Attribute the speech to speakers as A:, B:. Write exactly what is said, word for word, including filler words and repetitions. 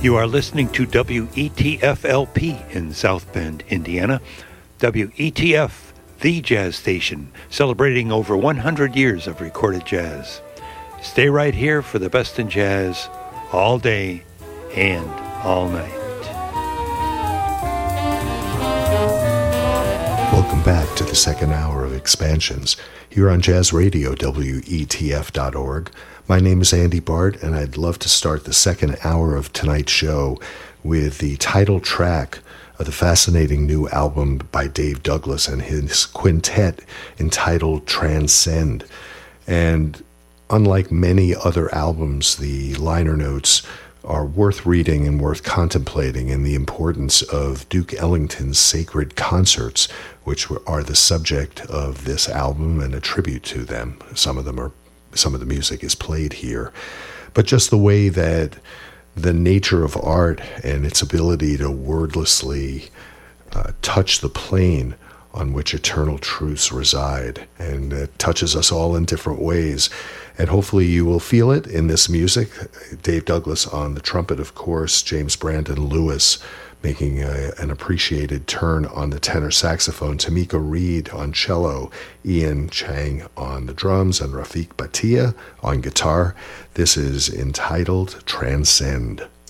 A: You are listening to W E T F L P in South Bend, Indiana. W E T F, the jazz station, celebrating over one hundred years of recorded jazz. Stay right here for the best in jazz, all day and all night.
B: Welcome back to the second hour of Expansions here on Jazz Radio, W E T F dot org. My name is Andy Bart, and I'd love to start the second hour of tonight's show with the title track of the fascinating new album by Dave Douglas and his quintet entitled Transcend. And unlike many other albums, the liner notes are worth reading and worth contemplating in the importance of Duke Ellington's sacred concerts, which are the subject of this album and a tribute to them. Some of them are Some of the music is played here, but just the way that the nature of art and its ability to wordlessly uh, touch the plane on which eternal truths reside, and it touches us all in different ways. And hopefully you will feel it in this music. Dave Douglas on the trumpet, of course, James Brandon Lewis making a, an appreciated turn on the tenor saxophone, Tamika Reed on cello, Ian Chang on the drums, and Rafik Bhatia on guitar. This is entitled Transcend.